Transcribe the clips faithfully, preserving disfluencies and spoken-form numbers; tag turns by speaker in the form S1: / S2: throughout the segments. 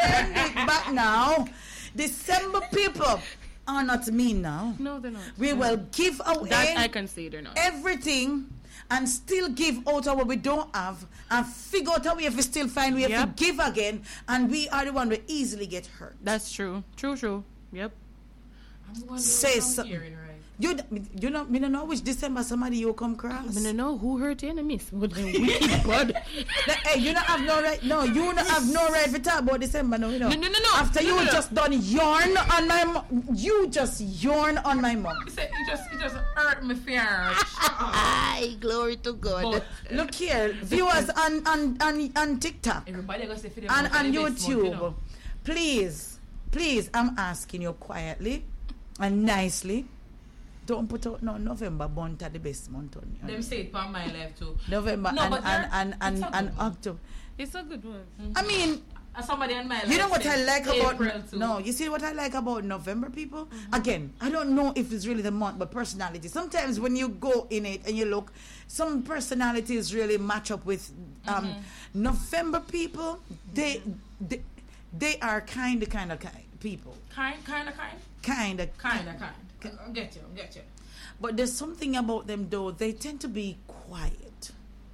S1: send it back now. December people are not mean now.
S2: No, they're not.
S1: We
S2: no.
S1: will give away
S2: that I can say they're not.
S1: everything and still give out what we don't have and figure out a way if we still find we have
S2: Yep.
S1: to give again, and we are the one who easily get hurt.
S2: That's true. True, true. Yep.
S3: I'm
S1: Say
S3: what I'm
S1: something.
S3: hearing, right?
S1: You, you know, me don't know which December somebody you come cross.
S2: I don't know who hurt your enemies. What the wicked blood.
S1: Like, hey, you don't have no right. No, you don't have no right to talk about December. No, you know.
S2: No, no, no, no.
S1: After
S2: no,
S1: you
S2: no, no.
S1: just done yarn on my, mo- you just yarn on my mom.
S3: You said it just it just hurt me fear.
S1: Ay, glory to God.
S3: But-
S1: Look here, viewers on on on, on TikTok
S3: Everybody gonna say for them
S1: and
S3: for
S1: on
S3: the best
S1: YouTube,
S3: month, you know.
S1: please, please, I'm asking you quietly and nicely. Don't put out no November month at the best month on you.
S3: Them say it for my life too.
S1: November
S3: No,
S1: and,
S3: but
S1: and,
S3: they're-
S1: and, and,
S3: it's a
S1: and
S3: good one.
S1: October.
S2: It's a good one.
S1: I mean,
S3: And somebody on my life.
S1: you know what I
S3: said
S1: like
S3: April
S1: about
S3: too.
S1: no, you see what I like about November people? Again, I don't know if it's really the month, but personality. Sometimes when you go in it and you look, some personalities really match up with um, November people. They, they they are kind of kind of kind people,
S3: Kind, kind of, kind,
S1: kind of
S3: kind of, kind. I get you, I get you.
S1: But there's something about them though. They tend to be quiet.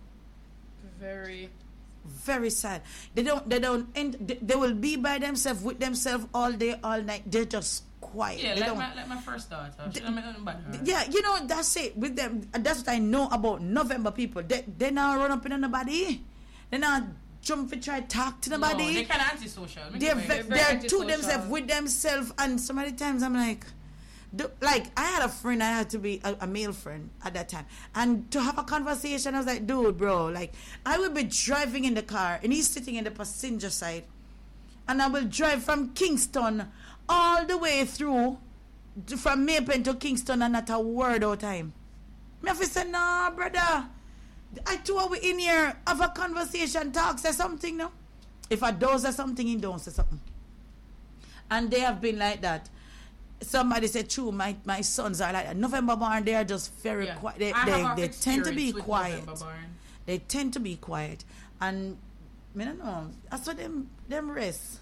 S2: Very.
S1: Very sad. They don't. They don't. And they, they will be by themselves with themselves all day, all night. They're just quiet.
S3: Yeah,
S1: they
S3: like
S1: don't.
S3: my, like my first daughter. She don't make nothing bad her.
S1: Yeah, you know, that's it with them. That's what I know about November people. They they not run up in on nobody. They not jump to try talk to
S3: No,
S1: nobody.
S3: they kind of antisocial. Make
S1: they're
S3: it
S1: ve-
S3: very-
S2: very
S1: they're to
S2: antisocial.
S1: themselves with themselves, and so many times I'm like, do, like I had a friend. I had to be a, a male friend at that time, and to have a conversation, I was like, dude, bro, like I would be driving in the car, and he's sitting in the passenger side, and I will drive from Kingston all the way through to- from Maypen to Kingston, and not a word out time. Me have to say, nah, brother. I told we in here have a conversation, talk, say something, no? If I don't say something, he don't say something. And they have been like that. Somebody said, true, my, my sons are like that. November born, they are just very
S3: Yeah.
S1: quiet. They,
S3: I
S1: they,
S3: have
S1: they tend to be
S3: experience with
S1: quiet.
S3: November born.
S1: They tend to be quiet. And, I don't know, that's what them, them rest.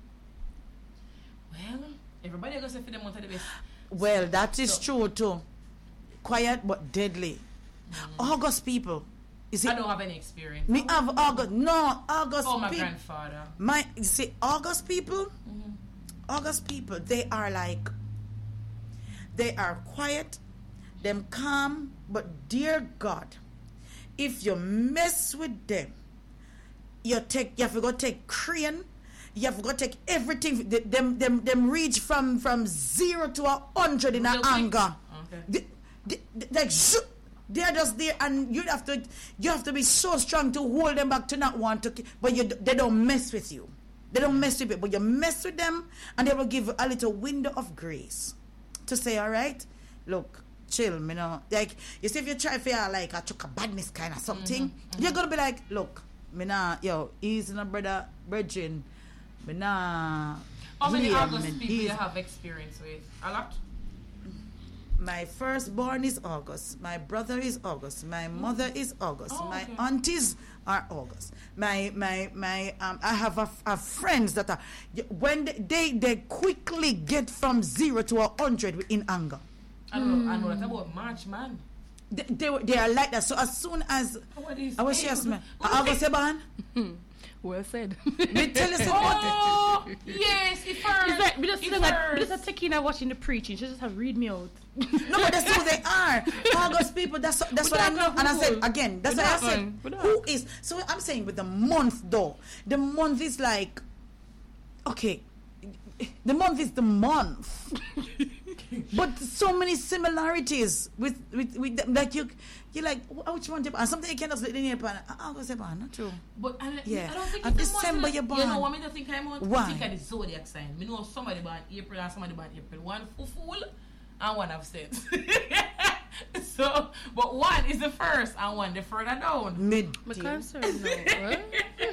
S3: Well, everybody gonna say for them month of the best.
S1: Well, that is
S3: So-
S1: true too. Quiet but deadly. August people. You see,
S3: I don't have any experience.
S1: me have August. No, August
S3: Oh, my
S1: people.
S3: grandfather.
S1: My you see, August people,
S3: Mm-hmm.
S1: August people, they are like, they are quiet, them calm, but dear God, if you mess with them, you take, you have to go take crane, you have to go take everything. th- Them, them, them reach from from zero to a hundred in a
S3: Real quick.
S1: anger.
S3: Okay.
S1: They, they, they, like zoop, they are just there, and you have to you have to be so strong to hold them back to not want to. ki- But you, they don't mess with you. They don't mess with you, but you mess with them, and they will give you a little window of grace to say, all right, look, chill, you know. Like you see, if you try for your, like a chuck a badness kind of something, you're gonna be like, look, me nah, yo, he's my brother, brethren, me nah.
S3: How many
S1: blame
S3: August
S1: him,
S3: people
S1: he's-
S3: you have experience with? A lot?
S1: My firstborn is August. My brother is August. My mother is August.
S3: Oh,
S1: my
S3: okay.
S1: aunties are August. My my my um. I have a, a friends that are when they, they they quickly get from zero to a hundred in anger.
S3: I know, I know that about March, man.
S1: They, they were- they are like that. So as soon as
S3: What is
S1: I was
S3: hey,
S1: just me,
S3: what-
S1: August Eban,
S2: Well said.
S1: me tell you something.
S3: Oh, yes, it first.
S2: It's like, we just
S3: It
S2: feel like, we
S3: first.
S2: just taking and watching the preaching. She just have read me out.
S1: No, but that's who they are. August people. That's that's
S2: We
S1: what I
S2: don't
S1: know.
S2: have
S1: And I
S2: who.
S1: said again. That's
S2: We
S1: what I
S2: don't
S1: said.
S2: have. We don't
S1: Who
S2: have.
S1: is? So I'm saying with the month though. The month is like, okay, the month is the month, but so many similarities with with with them. Like you, you like oh, which one? And something you cannot split in your pan. August say, not true.
S3: But I,
S1: Yeah.
S3: I don't think
S1: And
S3: it's a month,
S1: December
S3: you
S1: you're
S3: know.
S1: born.
S3: You know what I mean? I think I'm on.
S1: Why?
S3: I think of the zodiac sign. Me know somebody born April and somebody born April. One for fool and one have sense. So, but one is the first and one the further down.
S1: Mid.
S2: My concern now. What?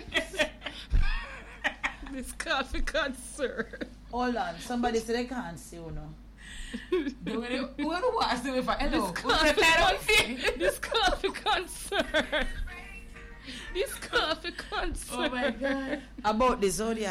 S2: This coffee concern.
S1: Hold on. Somebody said they can't see you know.
S3: Who do watch them if I hello?
S2: This
S3: Who's the title of
S2: coffee,
S3: it?
S2: this coffee concern. This coffee concern.
S3: Oh my god.
S1: About the zodiac.